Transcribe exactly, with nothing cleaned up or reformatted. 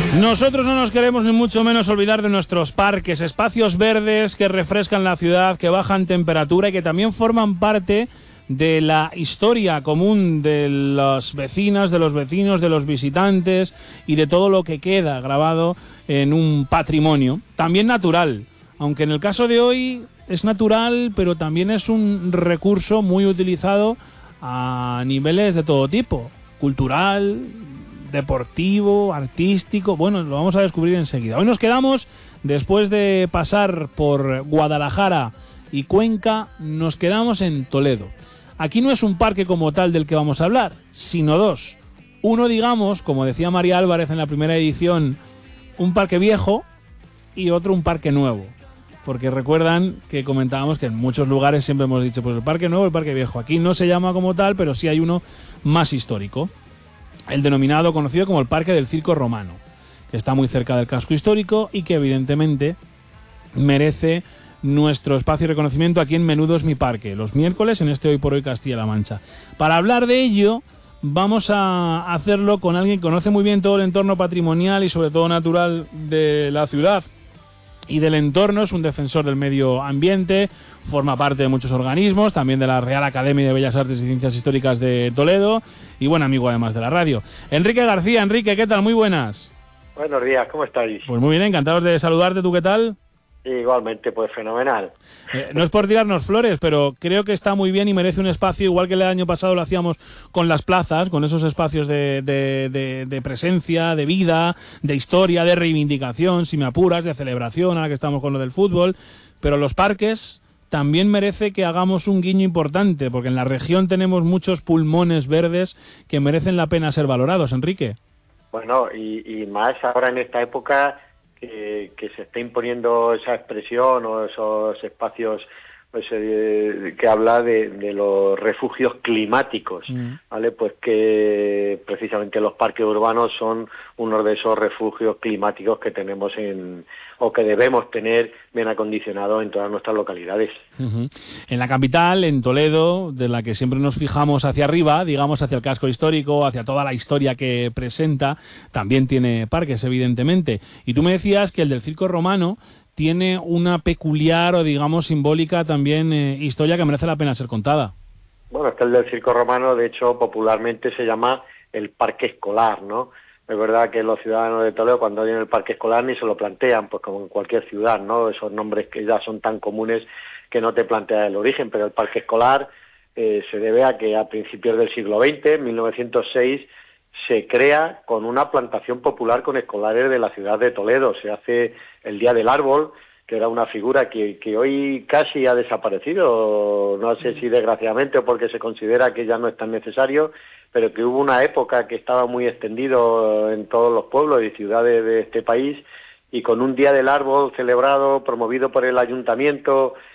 Nosotros no nos queremos ni mucho menos olvidar de nuestros parques, espacios verdes que refrescan la ciudad, que bajan temperatura y que también forman parte de la historia común de las vecinas, de los vecinos, de los visitantes y de todo lo que queda grabado en un patrimonio, también natural, aunque en el caso de hoy es natural, pero también es un recurso muy utilizado a niveles de todo tipo, cultural, deportivo, artístico. Bueno, lo vamos a descubrir enseguida. Hoy nos quedamos, después de pasar por Guadalajara y Cuenca, nos quedamos en Toledo. Aquí no es un parque como tal del que vamos a hablar, sino dos. Uno, digamos, como decía María Álvarez en la primera edición, un parque viejo, y otro un parque nuevo. Porque recuerdan que comentábamos que en muchos lugares siempre hemos dicho, pues el parque nuevo, el parque viejo. Aquí no se llama como tal, pero sí hay uno más histórico. El denominado, conocido como el Parque del Circo Romano, que está muy cerca del casco histórico y que evidentemente merece nuestro espacio y reconocimiento aquí en Menudo es mi Parque, los miércoles en este Hoy por Hoy Castilla-La Mancha. Para hablar de ello, vamos a hacerlo con alguien que conoce muy bien todo el entorno patrimonial y sobre todo natural de la ciudad y del entorno. Es un defensor del medio ambiente, forma parte de muchos organismos, también de la Real Academia de Bellas Artes y Ciencias Históricas de Toledo y buen amigo además de la radio. Enrique García. Enrique, ¿qué tal? Muy buenas. Buenos días, ¿cómo estáis? Pues muy bien, encantados de saludarte. ¿Tú qué tal? Igualmente, pues fenomenal. Eh, no es por tirarnos flores, pero creo que está muy bien y merece un espacio, igual que el año pasado lo hacíamos con las plazas, con esos espacios de, de, de, de presencia, de vida, de historia, de reivindicación, si me apuras, de celebración, ahora que estamos con lo del fútbol. Pero los parques también merece que hagamos un guiño importante, porque en la región tenemos muchos pulmones verdes que merecen la pena ser valorados, Enrique. Bueno, y, y más ahora en esta época que, que se está imponiendo esa expresión o esos espacios, pues, eh, que habla de, de los refugios climáticos, mm. ¿vale? Pues que precisamente los parques urbanos son uno de esos refugios climáticos que tenemos en, o que debemos tener bien acondicionados en todas nuestras localidades. Uh-huh. En la capital, en Toledo, de la que siempre nos fijamos hacia arriba, digamos hacia el casco histórico, hacia toda la historia que presenta, también tiene parques, evidentemente. Y tú me decías que el del Circo Romano tiene una peculiar o, digamos, simbólica también eh, historia que merece la pena ser contada. Bueno, este el del Circo Romano, de hecho, popularmente se llama el Parque Escolar, ¿no? Es verdad que los ciudadanos de Toledo, cuando oyen el parque escolar, ni se lo plantean, pues como en cualquier ciudad, ¿no? Esos nombres que ya son tan comunes que no te planteas el origen, pero el parque escolar eh, se debe a que a principios del siglo veinte, en mil novecientos seis, se crea con una plantación popular con escolares de la ciudad de Toledo. Se hace el Día del Árbol, que era una figura que, que hoy casi ha desaparecido, no sé si desgraciadamente o porque se considera que ya no es tan necesario, pero que hubo una época que estaba muy extendido en todos los pueblos y ciudades de este país, y con un Día del Árbol celebrado, promovido por el ayuntamiento